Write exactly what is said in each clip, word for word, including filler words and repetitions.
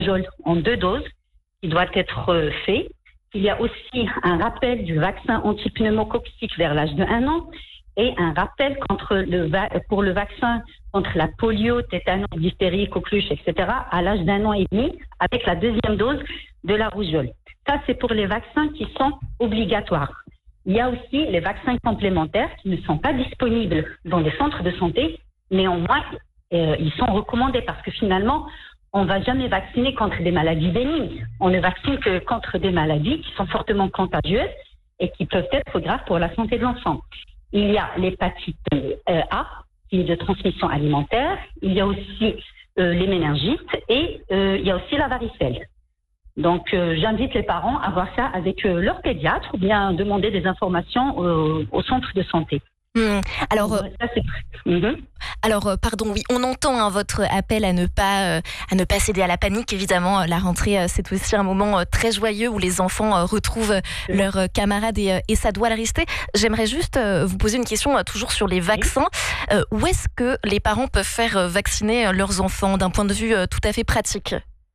rougeole en deux doses qui doit être fait. Il y a aussi un rappel du vaccin antipneumococcique vers l'âge de un an et un rappel contre le va- pour le vaccin contre la polio, tétanos, diphtérie, coqueluche, et cetera à l'âge d'un an et demi avec la deuxième dose de la rougeole. Ça, c'est pour les vaccins qui sont obligatoires. Il y a aussi les vaccins complémentaires qui ne sont pas disponibles dans les centres de santé. Néanmoins, euh, ils sont recommandés parce que finalement, on ne va jamais vacciner contre des maladies bénignes. On ne vaccine que contre des maladies qui sont fortement contagieuses et qui peuvent être graves pour la santé de l'enfant. Il y a l'hépatite euh, A, qui est de transmission alimentaire. Il y a aussi euh, les méningites et euh, il y a aussi la varicelle. Donc, euh, j'invite les parents à voir ça avec euh, leur pédiatre ou bien demander des informations euh, au centre de santé. Mmh. Alors, euh, ça, c'est... Mmh. alors euh, pardon, oui, on entend hein, votre appel à ne pas euh, à ne pas céder à la panique. Évidemment, la rentrée, euh, c'est aussi un moment euh, très joyeux où les enfants euh, retrouvent euh, leurs euh, camarades et, euh, et ça doit le rester. J'aimerais juste euh, vous poser une question euh, toujours sur les vaccins. Euh, où est-ce que les parents peuvent faire euh, vacciner euh, leurs enfants d'un point de vue euh, tout à fait pratique?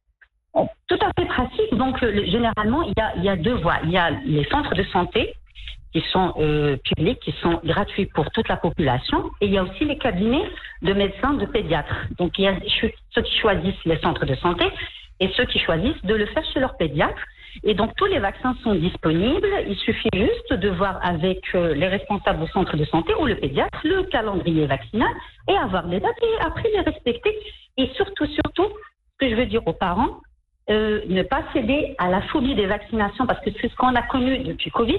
Tout à fait pratique. Donc, euh, généralement, il y a, il y a deux voies. Il y a les centres de santé qui sont euh, publics, qui sont gratuits pour toute la population. Et il y a aussi les cabinets de médecins, de pédiatres. Donc, il y a ceux qui choisissent les centres de santé et ceux qui choisissent de le faire chez leur pédiatre. Et donc, tous les vaccins sont disponibles. Il suffit juste de voir avec euh, les responsables du centre de santé ou le pédiatre le calendrier vaccinal et avoir les dates et après les respecter. Et surtout, surtout, ce que je veux dire aux parents, euh, ne pas céder à la phobie des vaccinations parce que c'est ce qu'on a connu depuis Covid.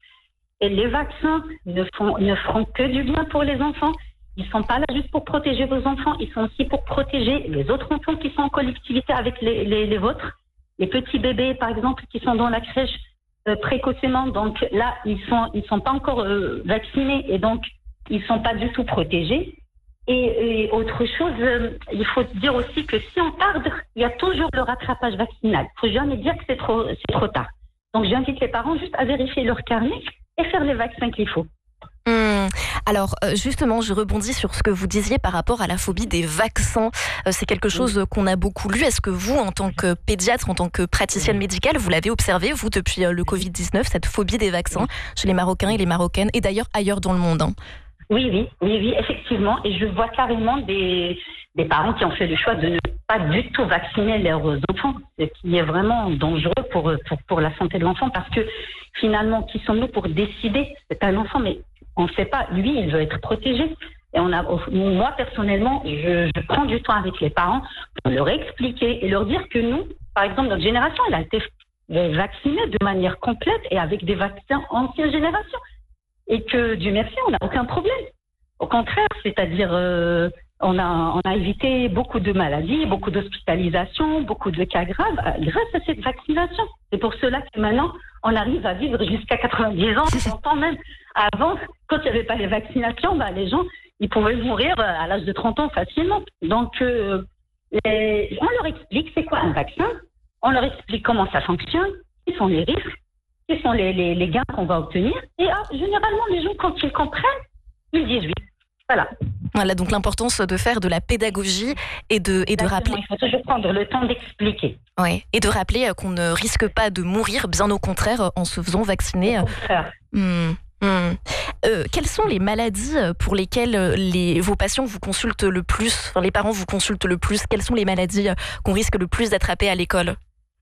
Et les vaccins ne, font, ne feront que du bien pour les enfants. Ils ne sont pas là juste pour protéger vos enfants, ils sont aussi pour protéger les autres enfants qui sont en collectivité avec les, les, les vôtres. Les petits bébés, par exemple, qui sont dans la crèche euh, précocement. Donc là, ils ne sont, ils sont pas encore euh, vaccinés et donc ils ne sont pas du tout protégés. Et, et autre chose, euh, il faut dire aussi que si on tarde, il y a toujours le rattrapage vaccinal. Il ne faut jamais dire que c'est trop, c'est trop tard. Donc j'invite les parents juste à vérifier leur carnet et faire les vaccins qu'il faut. Mmh. Alors justement, je rebondis sur ce que vous disiez par rapport à la phobie des vaccins. C'est quelque chose qu'on a beaucoup lu. Est-ce que vous, en tant que pédiatre, en tant que praticienne médicale, vous l'avez observé, vous, depuis le covid dix-neuf, cette phobie des vaccins chez les Marocains et les Marocaines, et d'ailleurs ailleurs dans le monde hein? Oui, oui, oui, oui, effectivement. Et je vois carrément des, des parents qui ont fait le choix de ne pas du tout vacciner leurs enfants, ce qui est vraiment dangereux pour, pour, pour la santé de l'enfant parce que finalement, qui sommes-nous pour décider? C'est un enfant, mais on ne sait pas. Lui, il veut être protégé. Et on a, moi, personnellement, je, je prends du temps avec les parents pour leur expliquer et leur dire que nous, par exemple, notre génération, elle a été vaccinée de manière complète et avec des vaccins ancienne génération. Et que, Dieu merci, on n'a aucun problème. Au contraire, c'est-à-dire, euh, on, a, on a évité beaucoup de maladies, beaucoup d'hospitalisations, beaucoup de cas graves grâce à cette vaccination. C'est pour cela que maintenant, on arrive à vivre jusqu'à quatre-vingt-dix ans, cent ans même. Avant, quand il n'y avait pas les vaccinations, bah, les gens, ils pouvaient mourir à l'âge de trente ans facilement. Donc, euh, les, on leur explique c'est quoi un vaccin, on leur explique comment ça fonctionne, quels sont les risques, quels sont les, les, les gains qu'on va obtenir. Et ah, généralement, les gens, quand ils comprennent, ils disent oui. Voilà. Voilà, donc l'importance de faire de la pédagogie et de, et de rappeler... Il faut toujours prendre le temps d'expliquer. Oui, et de rappeler qu'on ne risque pas de mourir, bien au contraire, en se faisant vacciner. Au contraire. Hum, hum. Euh, quelles sont les maladies pour lesquelles les, vos patients vous consultent le plus, enfin les parents vous consultent le plus? Quelles sont les maladies qu'on risque le plus d'attraper à l'école?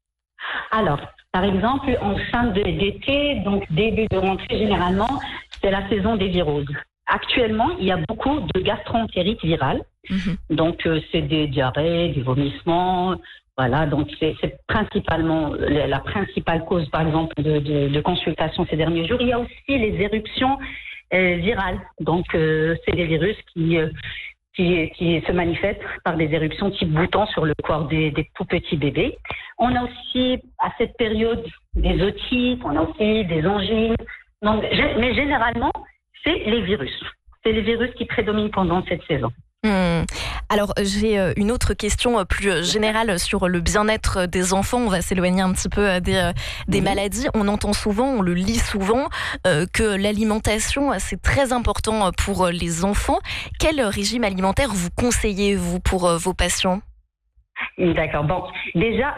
Alors, par exemple, en fin d'été, donc début de rentrée, généralement, c'est la saison des viroses. Actuellement, il y a beaucoup de gastro-entérite virale. Mmh. Donc, euh, c'est des diarrhées, des vomissements. Voilà, donc c'est, c'est principalement la, la principale cause, par exemple, de, de, de consultation ces derniers jours. Il y a aussi les éruptions euh, virales. Donc, euh, c'est des virus qui, euh, qui, qui se manifestent par des éruptions type bouton sur le corps des, des tout petits bébés. On a aussi, à cette période, des otites, on a aussi des angines. Donc, mais généralement, c'est les virus. C'est les virus qui prédominent pendant cette saison. Mmh. Alors, j'ai une autre question plus générale sur le bien-être des enfants. On va s'éloigner un petit peu des, des mmh. maladies. On entend souvent, on le lit souvent, euh, que l'alimentation, c'est très important pour les enfants. Quel régime alimentaire vous conseillez, vous, pour vos patients ? D'accord. Bon, déjà,